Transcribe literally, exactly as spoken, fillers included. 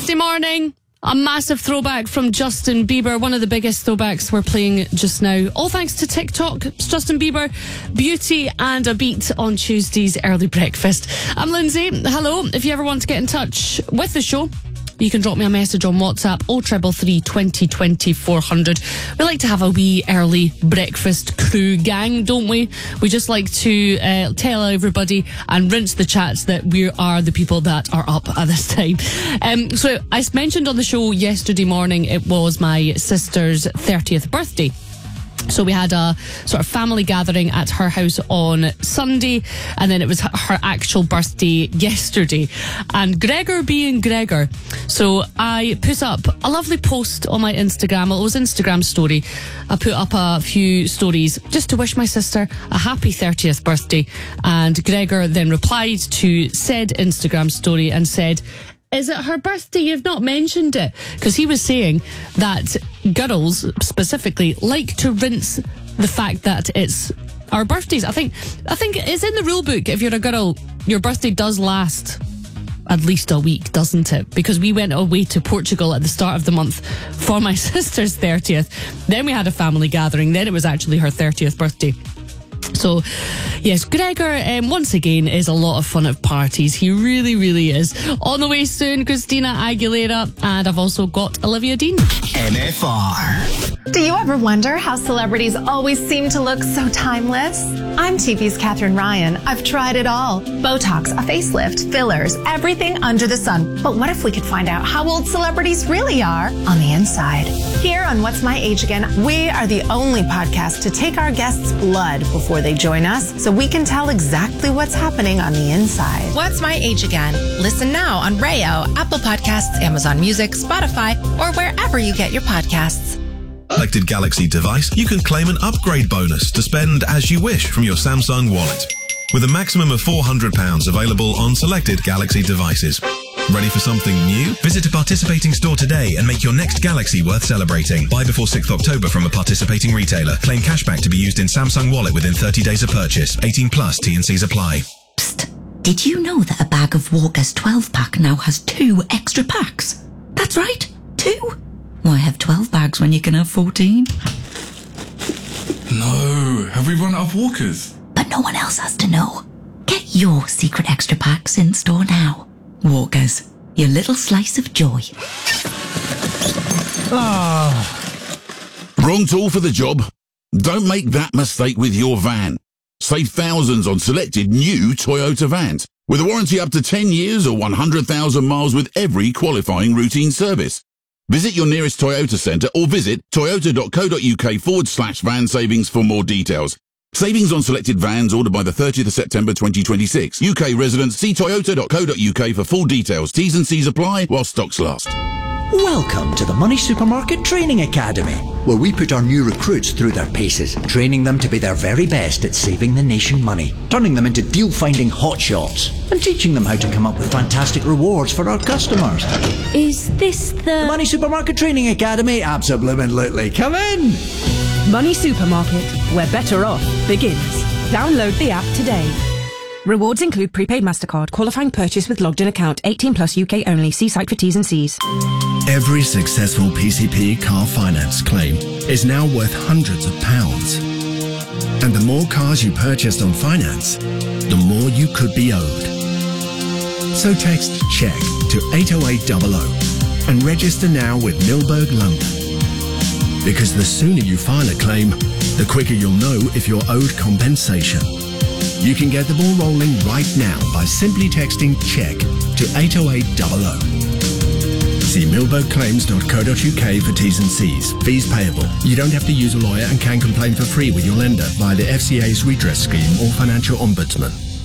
Tuesday morning. A massive throwback from Justin Bieber, one of the biggest throwbacks we're playing just now. All thanks to TikTok. It's Justin Bieber, Beauty and a Beat on Tuesday's Early Breakfast. I'm Lindsay. Hello. If you ever want to get in touch with the show, you can drop me a message on WhatsApp, oh three three three, twenty twenty, four hundred. We like to have a wee early breakfast crew gang, don't we? We just like to uh, tell everybody and rinse the chats that we are the people that are up at this time. Um, so I mentioned on the show yesterday morning, it was my sister's thirtieth birthday. So we had a sort of family gathering at her house on Sunday, and then it was her actual birthday yesterday. And Gregor being Gregor, so I put up a lovely post on my Instagram. Well, it was Instagram story. I put up a few stories just to wish my sister a happy thirtieth birthday. And Gregor then replied to said Instagram story and said, "Is it her birthday? You've not mentioned it." Because he was saying that girls specifically like to rinse the fact that it's our birthdays. I think I think it's in the rule book. If you're a girl, your birthday does last at least a week, doesn't it? Because we went away to Portugal at the start of the month for my sister's thirtieth. Then we had a family gathering. Then it was actually her thirtieth birthday. So, yes, Gregor, um, once again, is a lot of fun at parties. He really, really is. On the way soon, Christina Aguilera, and I've also got Olivia Dean. N F R. Do you ever wonder how celebrities always seem to look so timeless? I'm T V's Katherine Ryan. I've tried it all. Botox, a facelift, fillers, everything under the sun. But what if we could find out how old celebrities really are on the inside? Here on What's My Age Again, we are the only podcast to take our guests' blood before they join us, so we can tell exactly what's happening on the inside. What's My Age Again? Listen now on Rayo, Apple Podcasts, Amazon Music, Spotify, or wherever you get your podcasts. Selected Galaxy device, you can claim an upgrade bonus to spend as you wish from your Samsung wallet, with a maximum of four hundred pounds available on selected Galaxy devices. Ready for something new? Visit a participating store today and make your next Galaxy worth celebrating. Buy before sixth of October from a participating retailer. Claim cashback to be used in Samsung Wallet within thirty days of purchase. eighteen plus, T and C's apply. Psst. Did you know that a bag of Walker's twelve pack now has two extra packs? That's right, two. Why have twelve bags when you can have fourteen? No, have we run out of Walkers? But no one else has to know. Get your secret extra packs in store now. Walkers, your little slice of joy. Ah. Wrong tool for the job? Don't make that mistake with your van. Save thousands on selected new Toyota vans, with a warranty up to ten years or one hundred thousand miles with every qualifying routine service. Visit your nearest Toyota centre or visit toyota.co.uk forward slash van savings for more details. Savings on selected vans ordered by the thirtieth of September twenty twenty-six. U K residents, see toyota.co.uk for full details. T's and C's apply while stocks last. Welcome to the Money Supermarket Training Academy, where we put our new recruits through their paces, training them to be their very best at saving the nation money, turning them into deal-finding hotshots, and teaching them how to come up with fantastic rewards for our customers. Is this the... the Money Supermarket Training Academy? Absolutely. Come in! Money Supermarket, where better off begins. Download the app today. Rewards include prepaid MasterCard, qualifying purchase with logged in account, eighteen plus U K only. See site for T's and C's. Every successful P C P car finance claim is now worth hundreds of pounds. And the more cars you purchased on finance, the more you could be owed. So text CHECK to eight oh eight hundred and register now with Milberg London. Because the sooner you file a claim, the quicker you'll know if you're owed compensation. You can get the ball rolling right now by simply texting CHECK to eight oh eight hundred. See milberg claims dot co dot uk for T's and C's. Fees payable. You don't have to use a lawyer and can complain for free with your lender via the F C A's redress scheme or financial ombudsman.